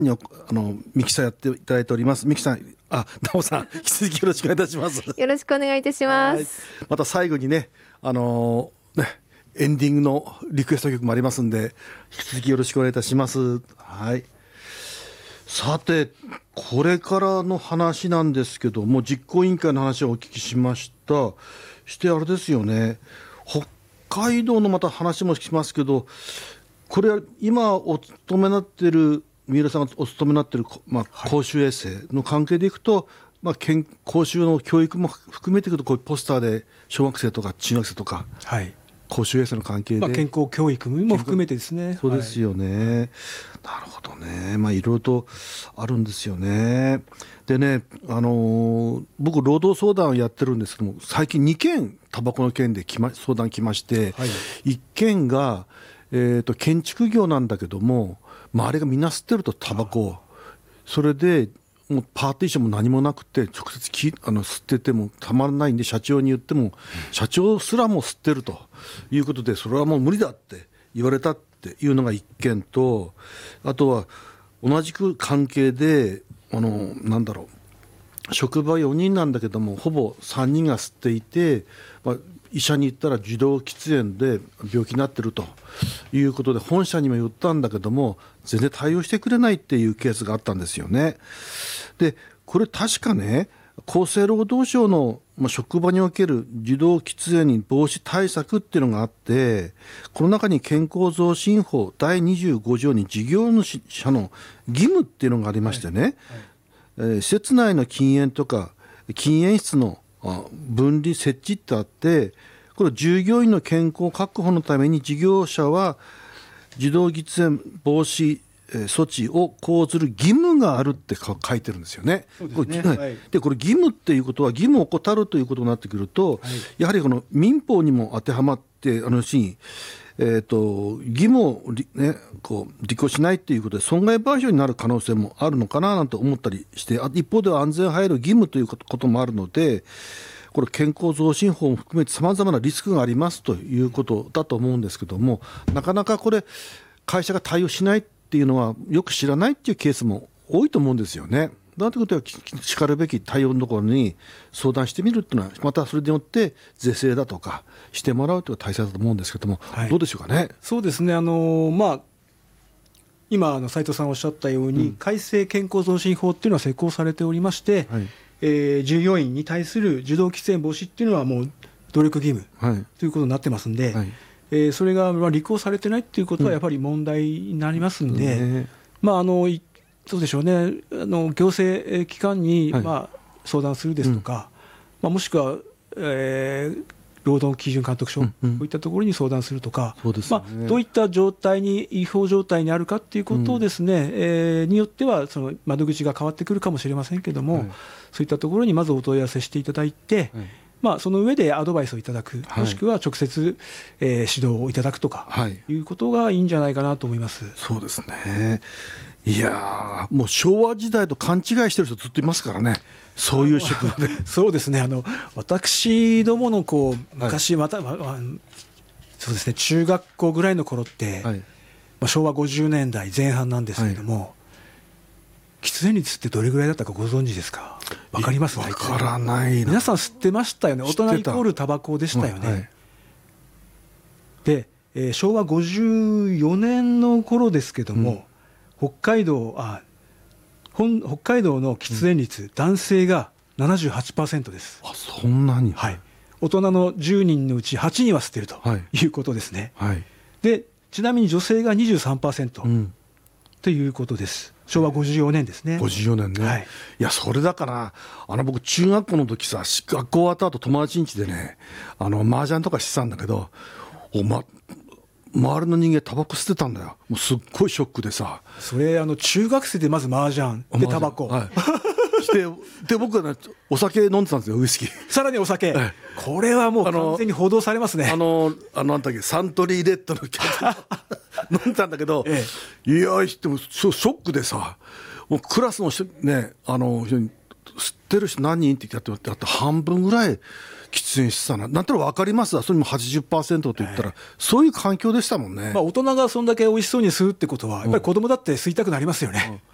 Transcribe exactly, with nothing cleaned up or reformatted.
にあのミキさんやっていただいております。ミキさん、あ、ナオさん、引き続きよろしくお願いいたします。 よろしくお願いいたします。 また最後にね、あのー、ね、エンディングのリクエスト曲もありますんで、引き続きよろしくお願いいたします。はい。さて、これからの話なんですけども、実行委員会の話をお聞きしました。してあれですよね、北海道のまた話もしますけど、これは今お勤めになっている三浦さんがお勤めになっている、まあ、公衆衛生の関係でいくと、まあ、健公衆の教育も含めていくと、こういうポスターで小学生とか中学生とか、はい、公衆衛生の関係で、 まあ、健康教育も含めてですね。 そうですよね、はい、なるほどね、まあ、いろいろとあるんですよね。でね、あのー、僕労働相談をやってるんですけども、最近にけんタバコの件で来ま相談来まして、はい、いっけんが、えーと、建築業なんだけども、周りがみんな吸ってるとタバコを、それでもうパーティションも何もなくて、直接きあの吸っててもたまらないんで、社長に言っても、うん、社長すらも吸ってるということで、それはもう無理だって言われたっていうのがいっけんと、あとは同じく関係で、あのなんだろう、職場よにんなんだけども、ほぼさんにんが吸っていて、まあ、医者に行ったら受動喫煙で病気になってるということで、本社にも言ったんだけども全然対応してくれないっていうケースがあったんですよね。でこれ確かね、厚生労働省の職場における受動喫煙防止対策っていうのがあって、この中に健康増進法だいにじゅうごじょうに事業主の義務っていうのがありましてね、はいはい、えー、施設内の禁煙とか禁煙室の分離設置ってあって、これ従業員の健康確保のために事業者は受動喫煙防止措置を講ずる義務があるって書いてるんですよね。そうですね、これ、はい、でこれ義務っていうことは、義務を怠るということになってくると、はい、やはりこの民法にも当てはまって、あのシーン、えー、と義務を、ね、こう履行しないということで損害賠償になる可能性もあるのかななんて思ったりして、一方では安全配慮義務ということもあるので、これ健康増進法も含めてさまざまなリスクがありますということだと思うんですけども、なかなかこれ会社が対応しないっていうのはよく知らないっていうケースも多いと思うんですよね。だということは、しかるべき対応のところに相談してみるっていうのは、またそれによって是正だとかしてもらうというのが大切だと思うんですけども、はい、どうでしょうかね。 そうですね、あのまあ、今あの斉藤さんおっしゃったように、うん、改正健康増進法っていうのは施行されておりまして、はい、えー、従業員に対する受動喫煙防止っていうのはもう努力義務、はい、ということになってますんで、はい、えー、それがまあ履行されてないっていうことはやっぱり問題になりますんで、うん、まああのそうでしょうね、あの行政機関にまあ相談するですとか、はい、まあ、もしくは、えー、労働基準監督署、うんうん、こういったところに相談するとか、そうですね、まあ、どういった状態に違法状態にあるかということをですね、うん、えー、によってはその窓口が変わってくるかもしれませんけれども、はい、そういったところにまずお問い合わせしていただいて、はい、まあ、その上でアドバイスをいただく、もしくは直接、えー、指導をいただくとか、はい、いうことがいいんじゃないかなと思います。 そうですね。いやもう昭和時代と勘違いしてる人ずっといますからね、そういう職場で。 そうですね、あの私どものこう昔また、はい、まあ、そうですね、中学校ぐらいの頃って、はい、まあ、しょうわごじゅうねんだいぜん半なんですけれども、はい、喫煙率ってどれぐらいだったかご存知ですか。わかります？ わからないな。 皆さん吸ってましたよね。大人イコールタバコでしたよね。はい、で、えー、しょうわごじゅうよねんの頃ですけども、うん、北海道あ本北海道の喫煙率、うん、男性が ななじゅうはちパーセント です。 あ、そんなに。 はい、大人のじゅうにんのうちはちにんは吸っているということですね。はい、でちなみに女性が にじゅうさんパーセント、うん、ということです。しょうわごじゅうよねんですね。 ごじゅうよねんね。はい、いやそれだから、あの僕中学校の時さ、学校終わった後友達ん家でね、あの麻雀とかしてたんだけど、おま周りの人間タバコ吸ってたんだよ。もうすっごいショックでさ。 それあの中学生でまず麻雀でタバコ、はい、 してで僕は、ね、お酒飲んでたんですよ、ウイスキー。 さらにお酒、ええ、これはもう完全に報道されますね。 あのあのなんだっけ、サントリーレッドのキャ飲んでたんだけど、ええ、いやでもショックでさ、もうクラスの人ね、あの吸ってる人何人って言ってやって半分ぐらい喫煙してたな。なんとなく分かりますわ。それも はちじゅっパーセント と言ったら、はい、そういう環境でしたもんね。 まあ、大人がそんだけ美味しそうに吸うってことは、やっぱり子供だって吸いたくなりますよね。